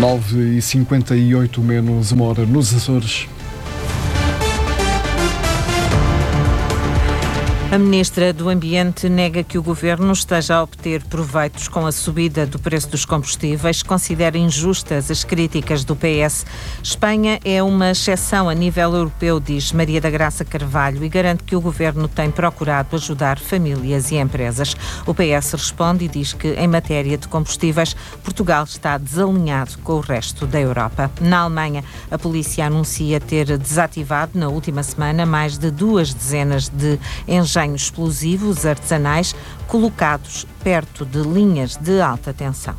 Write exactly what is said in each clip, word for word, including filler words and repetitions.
nove e cinquenta e oito menos uma hora nos Açores. A Ministra do Ambiente nega que o Governo esteja a obter proveitos com a subida do preço dos combustíveis. Considera injustas as críticas do P S. Espanha é uma exceção a nível europeu, diz Maria da Graça Carvalho, e garante que o Governo tem procurado ajudar famílias e empresas. O P S responde e diz que, em matéria de combustíveis, Portugal está desalinhado com o resto da Europa. Na Alemanha, a polícia anuncia ter desativado, na última semana, mais de duas dezenas de engenhos explosivos artesanais colocados perto de linhas de alta tensão.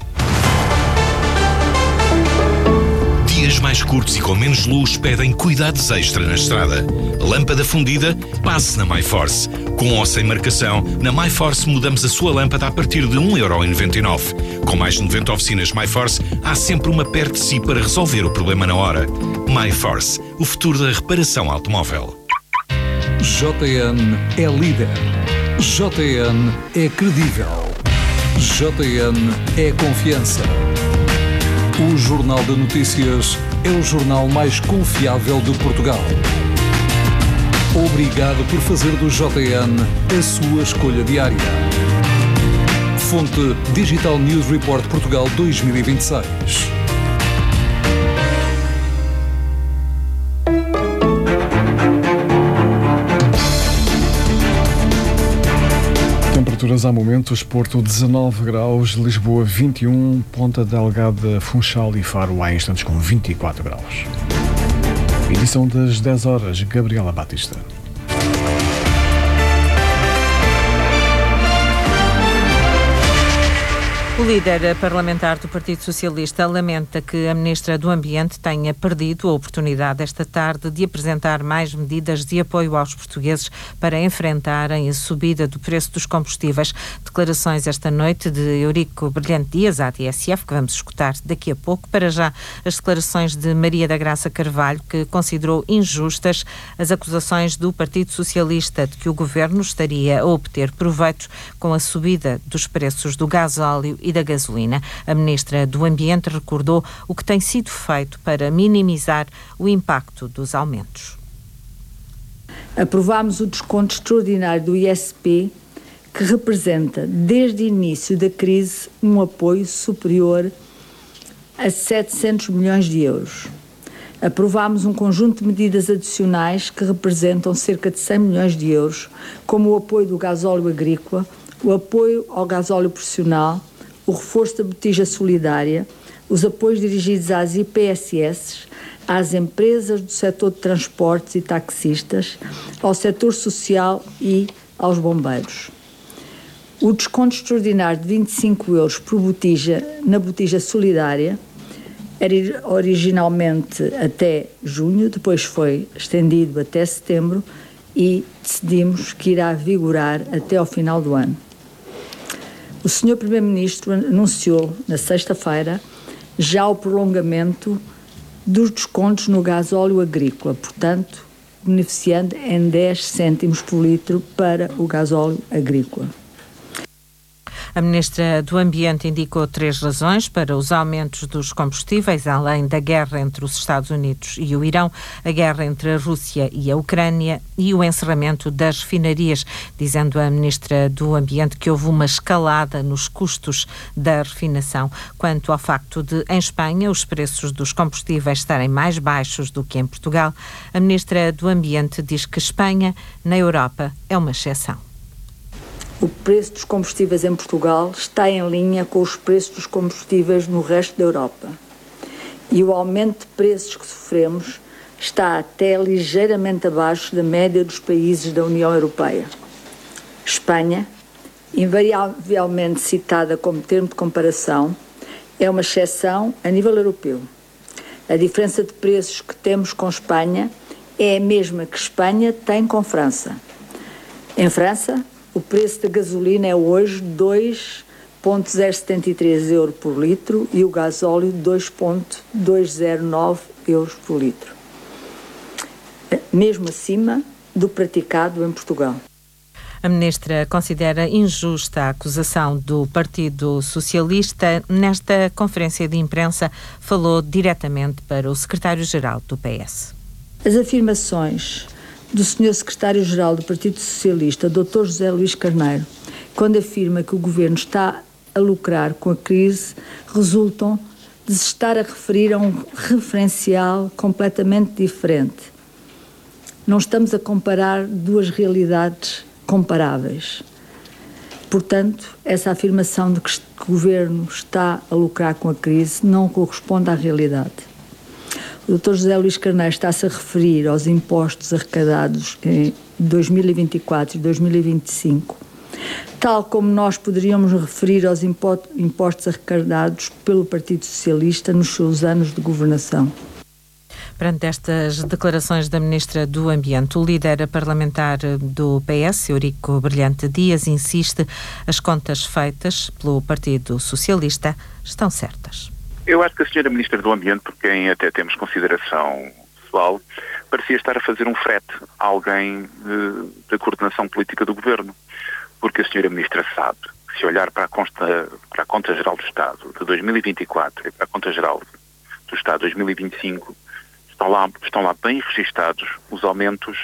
Dias mais curtos e com menos luz pedem cuidados extra na estrada. Lâmpada fundida? Passe na MyForce. Com ou sem marcação, na MyForce mudamos a sua lâmpada a partir de um euro e noventa e nove. Com mais de noventa oficinas MyForce, há sempre uma perto de si para resolver o problema na hora. MyForce, o futuro da reparação automóvel. J N é líder. J N é credível. J N é confiança. O Jornal de Notícias é o jornal mais confiável de Portugal. Obrigado por fazer do J N a sua escolha diária. Fonte Digital News Report Portugal dois mil e vinte e seis. Temperaturas há momentos: Porto dezanove graus, Lisboa vinte e um, Ponta Delgada, Funchal e Faro há instantes com vinte e quatro graus. Edição das dez horas, Gabriela Batista. O líder parlamentar do Partido Socialista lamenta que a Ministra do Ambiente tenha perdido a oportunidade esta tarde de apresentar mais medidas de apoio aos portugueses para enfrentarem a subida do preço dos combustíveis. Declarações esta noite de Eurico Brilhante Dias, à T S F, que vamos escutar daqui a pouco. Para já, as declarações de Maria da Graça Carvalho, que considerou injustas as acusações do Partido Socialista de que o Governo estaria a obter proveitos com a subida dos preços do gasóleo e da gasolina. A Ministra do Ambiente recordou o que tem sido feito para minimizar o impacto dos aumentos. Aprovámos o desconto extraordinário do I S P, que representa, desde o início da crise, um apoio superior a setecentos milhões de euros. Aprovámos um conjunto de medidas adicionais que representam cerca de cem milhões de euros, como o apoio do gasóleo agrícola, o apoio ao gasóleo profissional, o reforço da botija solidária, os apoios dirigidos às I P S S, às empresas do setor de transportes e taxistas, ao setor social e aos bombeiros. O desconto extraordinário de vinte e cinco euros por botija na botija solidária era originalmente até junho, depois foi estendido até setembro e decidimos que irá vigorar até ao final do ano. O senhor Primeiro-Ministro anunciou na sexta-feira já o prolongamento dos descontos no gasóleo agrícola, portanto, beneficiando em dez cêntimos por litro para o gasóleo agrícola. A Ministra do Ambiente indicou três razões para os aumentos dos combustíveis, além da guerra entre os Estados Unidos e o Irão, a guerra entre a Rússia e a Ucrânia e o encerramento das refinarias, dizendo a Ministra do Ambiente que houve uma escalada nos custos da refinação. Quanto ao facto de, em Espanha, os preços dos combustíveis estarem mais baixos do que em Portugal, a Ministra do Ambiente diz que Espanha, na Europa, é uma exceção. O preço dos combustíveis em Portugal está em linha com os preços dos combustíveis no resto da Europa. E o aumento de preços que sofremos está até ligeiramente abaixo da média dos países da União Europeia. Espanha, invariavelmente citada como termo de comparação, é uma exceção a nível europeu. A diferença de preços que temos com Espanha é a mesma que Espanha tem com França. Em França, o preço da gasolina é hoje dois vírgula zero setenta e três euros por litro e o gasóleo dois vírgula duzentos e nove euros por litro, mesmo acima do praticado em Portugal. A ministra considera injusta a acusação do Partido Socialista. Nesta conferência de imprensa, falou diretamente para o secretário-geral do P S. As afirmações do senhor secretário-geral do Partido Socialista, doutor José Luís Carneiro, quando afirma que o governo está a lucrar com a crise, resultam de se estar a referir a um referencial completamente diferente. Não estamos a comparar duas realidades comparáveis. Portanto, essa afirmação de que o governo está a lucrar com a crise não corresponde à realidade. O doutor José Luís Carneiro está-se a referir aos impostos arrecadados em dois mil e vinte e quatro e dois mil e vinte e cinco, tal como nós poderíamos referir aos impostos arrecadados pelo Partido Socialista nos seus anos de governação. Perante estas declarações da Ministra do Ambiente, o líder parlamentar do P S, Eurico Brilhante Dias, insiste: as contas feitas pelo Partido Socialista estão certas. Eu acho que a senhora Ministra do Ambiente, por quem até temos consideração pessoal, parecia estar a fazer um frete a alguém de, da coordenação política do Governo. Porque a senhora Ministra sabe que, se olhar para a, consta, para a Conta Geral do Estado de dois mil e vinte e quatro e para a Conta Geral do Estado de dois mil e vinte e cinco, estão lá, estão lá bem registados os aumentos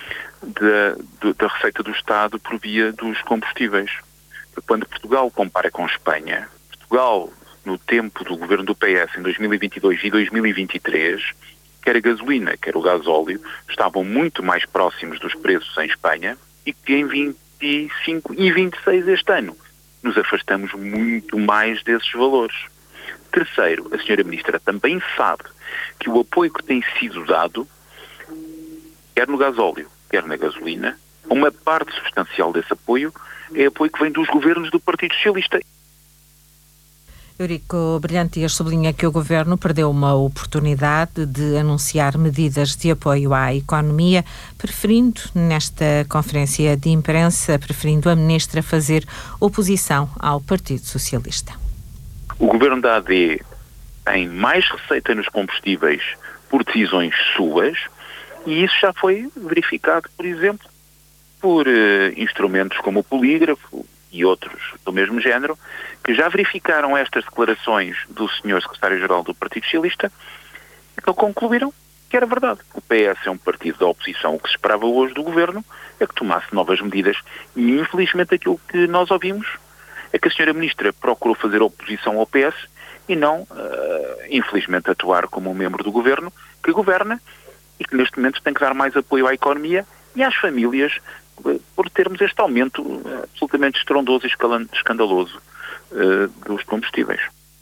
de, de, da receita do Estado por via dos combustíveis. Quando Portugal compara com Espanha, Portugal, no tempo do governo do P S, em dois mil e vinte e dois e dois mil e vinte e três, quer a gasolina, quer o gasóleo, estavam muito mais próximos dos preços em Espanha e que em vinte e cinco e vinte e seis este ano nos afastamos muito mais desses valores. Terceiro, a senhora Ministra também sabe que o apoio que tem sido dado, quer no gasóleo, quer na gasolina, uma parte substancial desse apoio é apoio que vem dos governos do Partido Socialista. Eurico Brilhante Dias sublinha que o Governo perdeu uma oportunidade de anunciar medidas de apoio à economia, preferindo, nesta conferência de imprensa, preferindo a Ministra fazer oposição ao Partido Socialista. O Governo da A D tem mais receita nos combustíveis por decisões suas, e isso já foi verificado, por exemplo, por uh, instrumentos como o polígrafo e outros do mesmo género, que já verificaram estas declarações do senhor secretário-geral do Partido Socialista e que concluíram que era verdade. O P S é um partido da oposição. O que se esperava hoje do Governo é que tomasse novas medidas e, infelizmente, aquilo que nós ouvimos é que a senhora Ministra procurou fazer oposição ao P S e não, uh, infelizmente, atuar como um membro do Governo que governa e que, neste momento, tem que dar mais apoio à economia e às famílias por termos este aumento absolutamente estrondoso e escandaloso uh, dos combustíveis.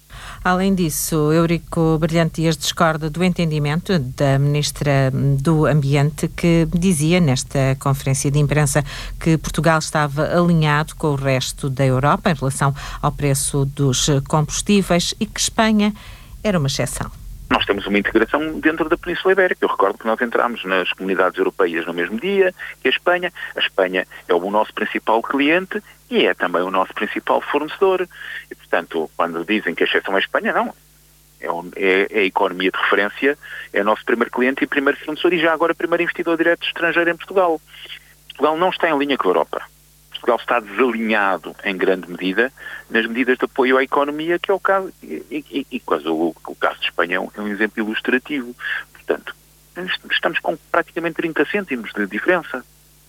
Além disso, Eurico Brilhante Dias discorda do entendimento da Ministra do Ambiente, que dizia nesta conferência de imprensa que Portugal estava alinhado com o resto da Europa em relação ao preço dos combustíveis e que Espanha era uma exceção. Nós temos uma integração dentro da Península Ibérica. Eu recordo que nós entramos nas comunidades europeias no mesmo dia que a Espanha. A Espanha é o nosso principal cliente e é também o nosso principal fornecedor. E, portanto, quando dizem que a exceção é a Espanha, não. É, um, é, é a economia de referência, é o nosso primeiro cliente e primeiro fornecedor e já agora primeiro investidor direto estrangeiro em Portugal. Portugal não está em linha com a Europa. Portugal está desalinhado em grande medida nas medidas de apoio à economia, que é o caso, e, e, e quase o, o caso de Espanha é um, é um exemplo ilustrativo. Portanto, estamos com praticamente trinta cêntimos de diferença,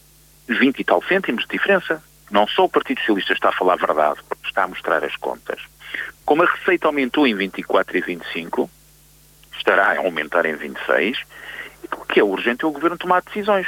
vinte e tal cêntimos de diferença. Não só o Partido Socialista está a falar a verdade, porque está a mostrar as contas, como a receita aumentou em vinte e quatro e vinte e cinco, estará a aumentar em vinte e seis, e o que é urgente é o Governo tomar decisões.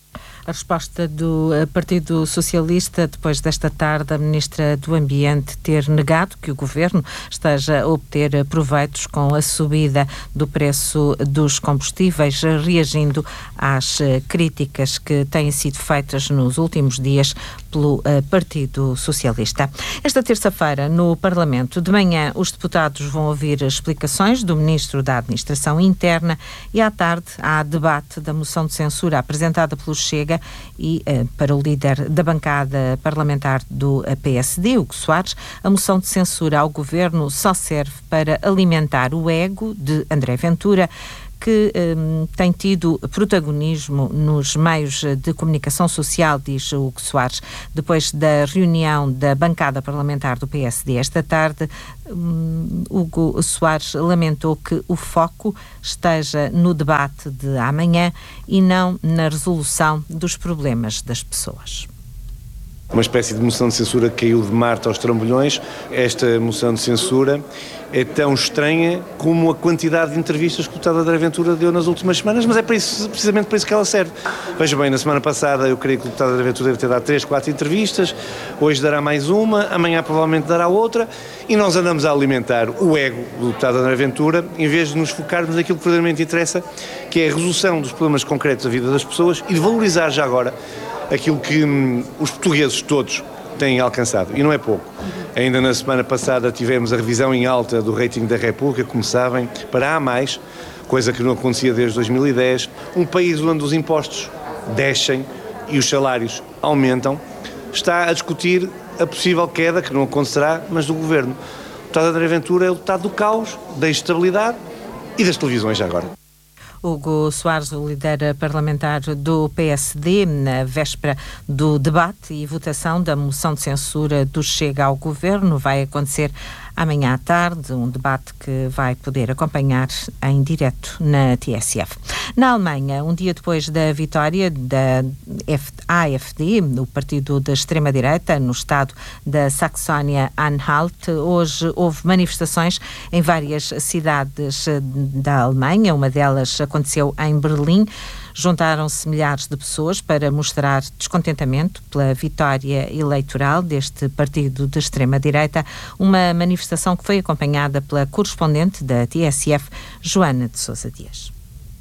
A resposta do Partido Socialista, depois desta tarde, a Ministra do Ambiente ter negado que o Governo esteja a obter proveitos com a subida do preço dos combustíveis, reagindo às críticas que têm sido feitas nos últimos dias pelo Partido Socialista. Esta terça-feira, no Parlamento, de manhã, os deputados vão ouvir explicações do Ministro da Administração Interna e à tarde há debate da moção de censura apresentada pelo Chega e uh, para o líder da bancada parlamentar do P S D, Hugo Soares, a moção de censura ao Governo só serve para alimentar o ego de André Ventura, que um, tem tido protagonismo nos meios de comunicação social, diz Hugo Soares. Depois da reunião da bancada parlamentar do P S D esta tarde, um, Hugo Soares lamentou que o foco esteja no debate de amanhã e não na resolução dos problemas das pessoas. Uma espécie de moção de censura que caiu de Marte aos trambolhões. Esta moção de censura é tão estranha como a quantidade de entrevistas que o deputado André Ventura deu nas últimas semanas, mas é para isso, precisamente para isso que ela serve. Veja bem, na semana passada eu creio que o deputado André Ventura deve ter dado três, quatro entrevistas, hoje dará mais uma, amanhã provavelmente dará outra, e nós andamos a alimentar o ego do deputado André Ventura, em vez de nos focarmos naquilo que verdadeiramente interessa, que é a resolução dos problemas concretos da vida das pessoas e de valorizar já agora aquilo que hum, os portugueses todos têm alcançado, e não é pouco. Ainda na semana passada tivemos a revisão em alta do rating da República, como sabem, para A mais, coisa que não acontecia desde dois mil e dez. Um país onde os impostos descem e os salários aumentam, está a discutir a possível queda, que não acontecerá, mas do governo. O deputado André Ventura é o deputado do caos, da instabilidade e das televisões já agora. Hugo Soares, o líder parlamentar do P S D, na véspera do debate e votação da moção de censura do Chega ao Governo, vai acontecer amanhã à tarde, um debate que vai poder acompanhar em direto na T S F. Na Alemanha, um dia depois da vitória da A F D, o partido da extrema-direita, no estado da Saxónia-Anhalt, hoje houve manifestações em várias cidades da Alemanha. Uma delas aconteceu em Berlim. Juntaram-se milhares de pessoas para mostrar descontentamento pela vitória eleitoral deste partido de extrema-direita, uma manifestação que foi acompanhada pela correspondente da T S F, Joana de Sousa Dias.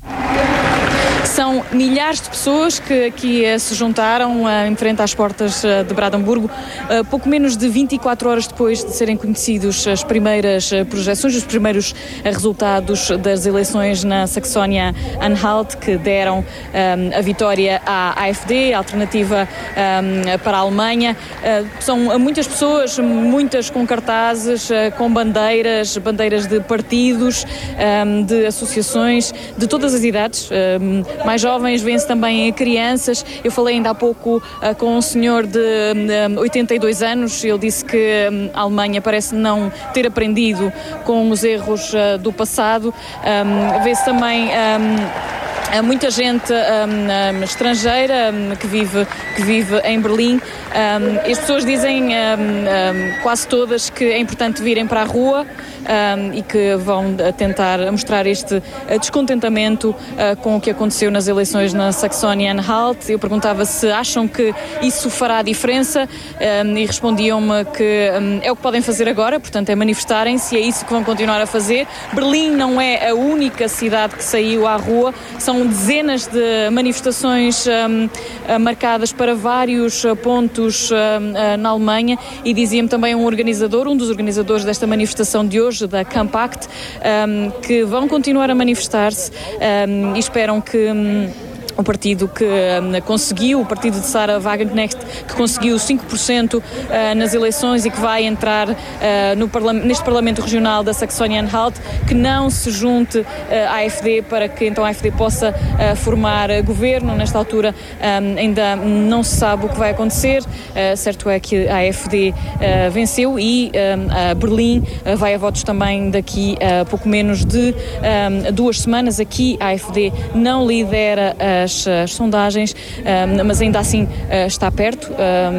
São milhares de pessoas que aqui uh, se juntaram uh, em frente às portas uh, de Brandemburgo, uh, pouco menos de vinte e quatro horas depois de serem conhecidos as primeiras uh, projeções, os primeiros uh, resultados das eleições na Saxónia-Anhalt, que deram um, a vitória à A F D, a alternativa um, para a Alemanha. Uh, são muitas pessoas, muitas com cartazes, uh, com bandeiras, bandeiras de partidos, um, de associações, de todas as idades. Um, mais jovens, vêm-se também crianças. Eu falei ainda há pouco uh, com um senhor de um, oitenta e dois anos, ele disse que um, a Alemanha parece não ter aprendido com os erros uh, do passado. Um, vê-se também um, Há muita gente um, um, estrangeira um, que, vive, que vive em Berlim. Um, as pessoas dizem um, um, quase todas que é importante virem para a rua um, e que vão tentar mostrar este descontentamento uh, com o que aconteceu nas eleições na Saxónia-Anhalt. Eu perguntava se acham que isso fará a diferença um, e respondiam-me que um, é o que podem fazer agora, portanto é manifestarem-se e é isso que vão continuar a fazer. Berlim não é a única cidade que saiu à rua, são dezenas de manifestações um, marcadas para vários pontos um, na Alemanha, e dizia-me também um organizador, um dos organizadores desta manifestação de hoje, da Campact, um, que vão continuar a manifestar-se um, e esperam que um, o partido que um, conseguiu, o partido de Sarah Wagenknecht, que conseguiu cinco por cento uh, nas eleições e que vai entrar uh, no parla- neste Parlamento Regional da Saxónia-Anhalt, que não se junte uh, à A F D para que então a A F D possa uh, formar uh, governo. Nesta altura um, ainda não se sabe o que vai acontecer. Uh, certo é que a A F D uh, venceu e um, a Berlim uh, vai a votos também daqui a uh, pouco menos de um, duas semanas. Aqui a A F D não lidera as As, as sondagens, um, mas ainda assim uh, está perto, um,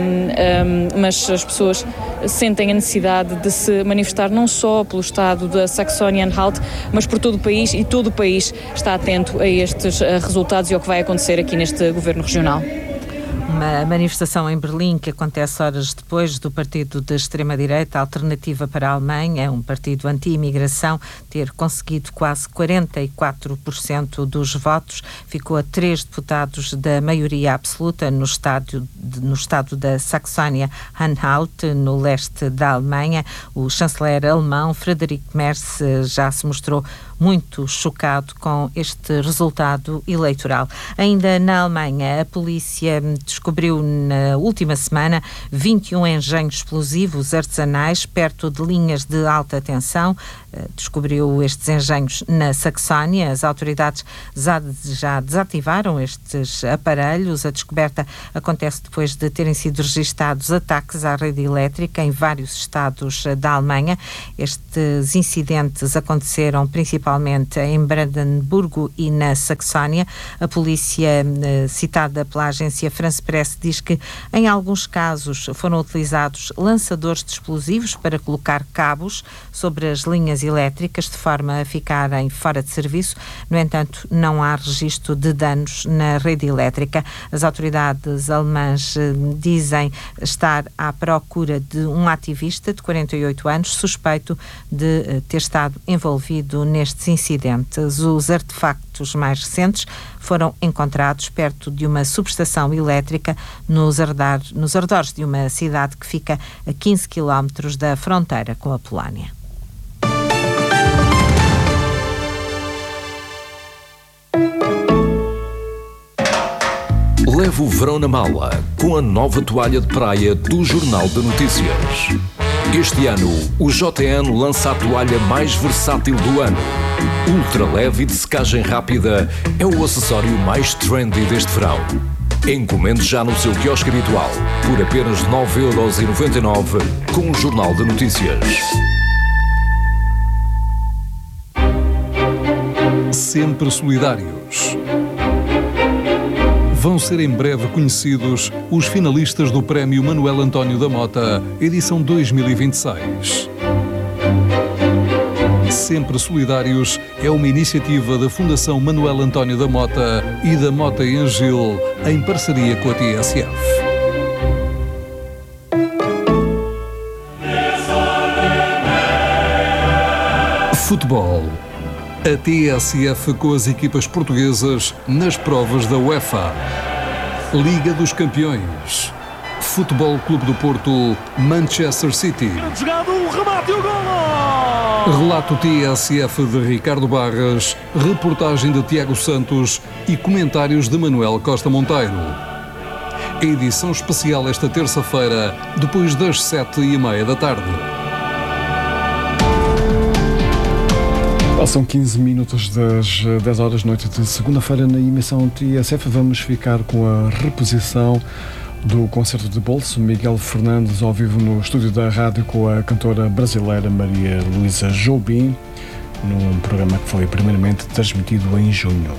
um, mas as pessoas sentem a necessidade de se manifestar não só pelo estado da Saxónia-Anhalt, mas por todo o país, e todo o país está atento a estes uh, resultados e ao que vai acontecer aqui neste governo regional. Uma manifestação em Berlim que acontece horas depois do partido de extrema-direita, Alternativa para a Alemanha, um partido anti-imigração, ter conseguido quase quarenta e quatro por cento dos votos. Ficou a três deputados da maioria absoluta no estado, no estado da Saxónia-Anhalt, no leste da Alemanha. O chanceler alemão, Friedrich Merz, já se mostrou muito chocado com este resultado eleitoral. Ainda na Alemanha, a polícia descobriu descobriu na última semana vinte e um engenhos explosivos artesanais perto de linhas de alta tensão. Descobriu estes engenhos na Saxónia. As autoridades já desativaram estes aparelhos. A descoberta acontece depois de terem sido registados ataques à rede elétrica em vários estados da Alemanha. Estes incidentes aconteceram principalmente em Brandenburgo e na Saxónia. A polícia, citada pela agência France Press, diz que em alguns casos foram utilizados lançadores de explosivos para colocar cabos sobre as linhas elétricas de forma a ficarem fora de serviço. No entanto, não há registro de danos na rede elétrica. As autoridades alemãs dizem estar à procura de um ativista de quarenta e oito anos suspeito de ter estado envolvido nestes incidentes. Os artefactos mais recentes foram encontrados perto de uma subestação elétrica nos, arredar, nos arredores de uma cidade que fica a quinze quilómetros da fronteira com a Polónia. Leve o verão na mala com a nova toalha de praia do Jornal de Notícias. Este ano, o J N lança a toalha mais versátil do ano. Ultra leve e de secagem rápida, é o acessório mais trendy deste verão. Encomende já no seu quiosque habitual por apenas nove euros e noventa e nove com o Jornal de Notícias. Sempre solidários. Vão ser em breve conhecidos os finalistas do Prémio Manuel António da Mota, edição dois mil e vinte e seis. Sempre Solidários é uma iniciativa da Fundação Manuel António da Mota e da Mota e Angil, em parceria com a T S F. Futebol. A T S F com as equipas portuguesas nas provas da UEFA. Liga dos Campeões. Futebol Clube do Porto, Manchester City. Relato T S F de Ricardo Barras, reportagem de Tiago Santos e comentários de Manuel Costa Monteiro. Edição especial esta terça-feira, depois das sete e meia da tarde. São quinze minutos das dez horas da noite de segunda-feira na emissão T S F. Vamos ficar com a reposição do concerto de bolso. Miguel Fernandes ao vivo no estúdio da rádio com a cantora brasileira Maria Luísa Jobim, num programa que foi primeiramente transmitido em junho.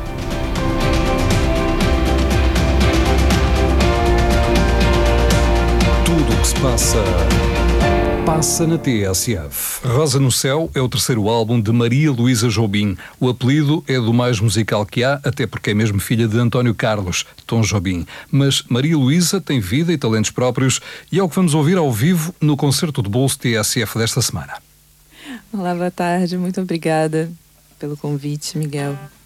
Tudo o que se passa, passa na T S F. Rosa no Céu é o terceiro álbum de Maria Luísa Jobim. O apelido é do mais musical que há, até porque é mesmo filha de António Carlos, Tom Jobim. Mas Maria Luísa tem vida e talentos próprios e é o que vamos ouvir ao vivo no concerto de bolso T S F desta semana. Olá, boa tarde. Muito obrigada pelo convite, Miguel.